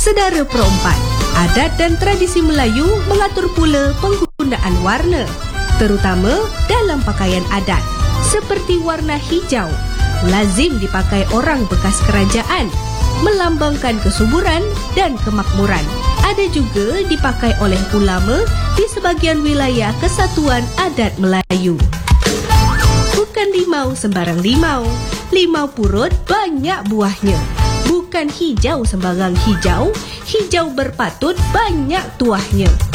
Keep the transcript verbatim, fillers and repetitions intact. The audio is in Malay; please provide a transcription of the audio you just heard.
Sedara perempat, adat dan tradisi Melayu mengatur pula penggunaan warna, terutama dalam pakaian adat, seperti warna hijau, lazim dipakai orang bekas kerajaan, melambangkan kesuburan dan kemakmuran. Ada juga dipakai oleh ulama di sebahagian wilayah Kesatuan Adat Melayu. Bukan limau sembarang limau, limau purut banyak buahnya. Bukan hijau sembarang hijau, hijau berpatut banyak tuahnya.